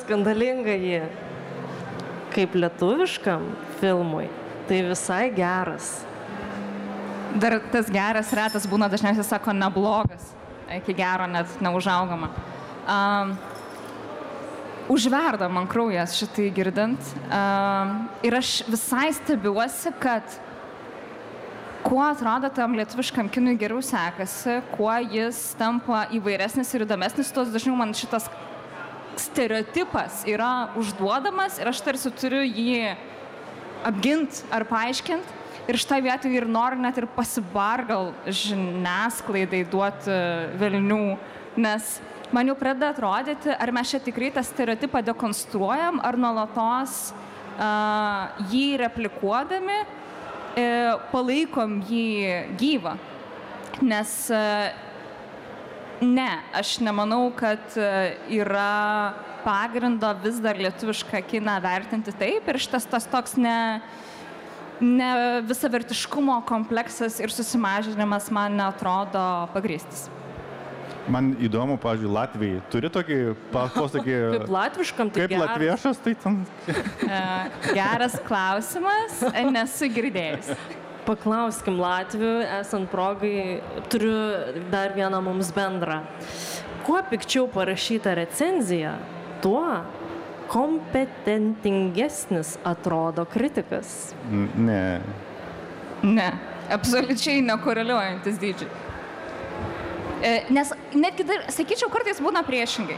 skandalingąjį kaip lietuviškam filmui, tai visai geras. Dar tas geras retas būna dažniausiai sako neblogas, iki gero net neužaugama. Užverda man kraujas šitai girdint. Ir aš visai stebiuosi, kad kuo atrodo tam lietuviškam kinui geriau sekasi, kuo jis tampa įvairesnis ir įdomesnis, tos dažniau man šitas stereotipas yra užduodamas ir aš tarsi turiu jį apgint ar paaiškint. Ir šitą vietą ir noriu net ir pasibargal žiniasklaidai duoti velnių, nes man jau pradeda atrodyti, ar mes čia tikrai tą stereotipą dekonstruojam, ar nuolatos jį replikuodami palaikom jį gyvą. Nes ne, aš nemanau, kad yra pagrindo vis dar lietuvišką kiną vertinti taip ir šitas tas toks ne visavertiškumo kompleksas ir susimažinimas man neatrodo pagrįstas. Man įdomu, pavyzdžiui, Latvijai turi tokį posakį... Kaip latviškam, tai kaip geras. Kaip latviešas, tai ten... Geras klausimas, nesu girdėjus. Paklauskim Latvių, esant progai, turiu dar vieną mums bendrą. Kuo pikčiau parašyta recenzija, tuo kompetentingesnis atrodo kritikas. Ne. Ne, absoliučiai nekoreliuojantis dydžiai. Nes netgi, sakyčiau, kartais būna priešingai.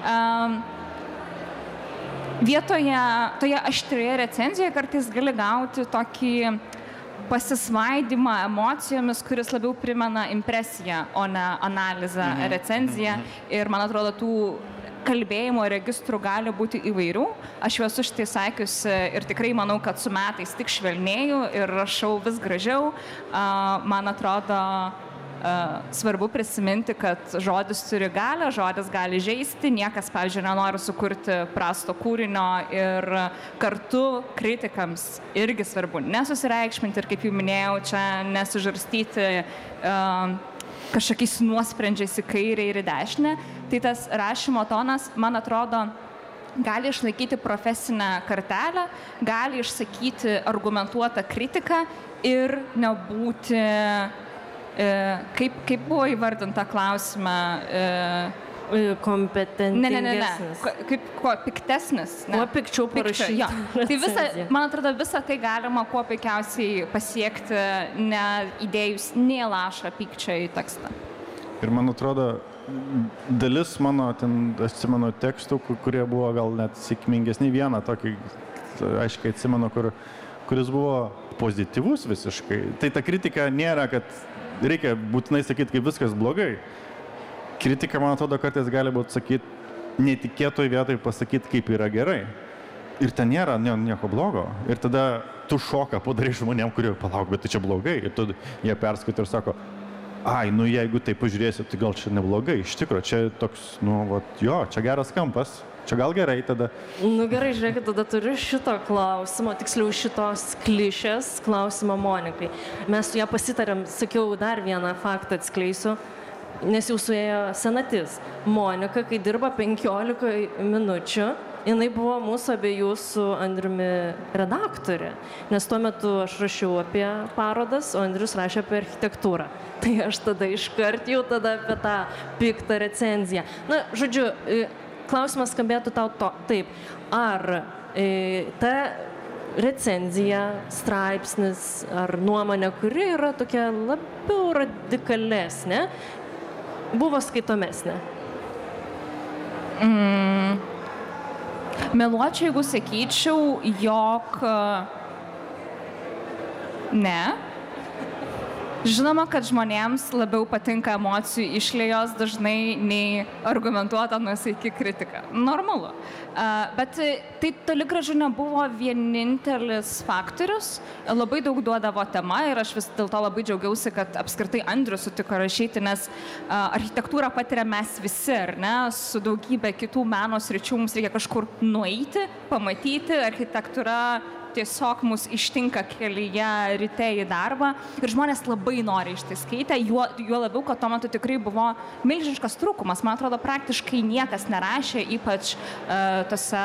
Toje aštrioje recenzijoje kartais gali gauti tokį pasisvaidymą emocijomis, kuris labiau primena impresiją, o ne analizę, recenziją. Ir man atrodo, tų kalbėjimo registrų gali būti įvairių. Aš jau esu šitai sakiusi ir tikrai manau, kad su metais tik švelnėju ir rašau vis gražiau. Man atrodo, svarbu prisiminti, kad žodis turi galią, žodis gali žeisti, niekas, pavyzdžiui, nenori sukurti prasto kūrinio ir kartu kritikams irgi svarbu nesusireikšminti ir, kaip jau minėjau, čia nesižarstyti kažkokiais nuosprendžiais į kairę ir į dešinę. Tai tas rašymo tonas, man atrodo, gali išlaikyti profesinę kartelę, gali išsakyti argumentuotą kritiką ir nebūti, kaip buvo įvardinta klausime, kompetentingesnis. Kaip kuo piktesnis. Kuo pikčiau parašyti. Tai man atrodo, visą tai galima kuo puikiausiai pasiekti, ne įdėjus nė lašą pykčio į tekstą. Ir man atrodo, dalis mano, aš atsimenu tekstų, kurie buvo gal net sėkmingesni, vieną tokį, aiškiai atsimenu, kuris buvo pozityvus visiškai. Tai ta kritika nėra, kad reikia būtinai sakyti, kaip viskas blogai. Kritika, man atrodo, kartais gali būti sakyti netikėtoj vietoj pasakyti, kaip yra gerai. Ir ten nėra nieko blogo. Ir tada tu šoką padarai žmonėm, kurie palauk, bet tai čia blogai. Ir tu jie perskaito ir sako, ai, jeigu tai pažiūrėsi, tai gal čia neblogai. Iš tikro, čia toks, čia geras kampas. Čia gal gerai tada. Gerai, žiūrėkit, tada turiu šito klausimo, tiksliau šitos klišės klausimą Monikai. Mes su ją pasitarėm, sakiau, dar vieną faktą atskleisiu, nes jau suėjo senatis. Monika, kai dirba 15 minučių, jinai buvo mūsų abiejų su Andriumi redaktorė, nes tuo metu aš rašiau apie parodas, o Andrius rašė apie architektūrą. Tai aš tada iškart jau tada apie tą piktą recenziją. Žodžiu, klausimas skambėtų tau taip. Ar ta recenzija, straipsnis ar nuomonė, kuri yra tokia labiau radikalesnė, buvo skaitomesnė? Meluočiau, jeigu sakyčiau, jog ne. Žinoma, kad žmonėms labiau patinka emocijų išliejos dažnai nei argumentuota nuosaiki kritika. Normalu. Bet tai toli gražu nebuvo vienintelis faktorius. Labai daug duodavo tema ir aš vis dėl to labai džiaugiausi, kad apskritai Andrius sutiko rašyti, nes architektūrą patiria mes visi, ar ne? Su daugybė kitų meno sričių mums reikia kažkur nueiti, pamatyti. Architektūra tiesiog mus ištinka kelyje ryte į darbą ir žmonės labai nori iš tai skaitę, juo labiau, kad tuo metu tikrai buvo milžiniškas trūkumas. Man atrodo, praktiškai niekas nerašė, ypač tose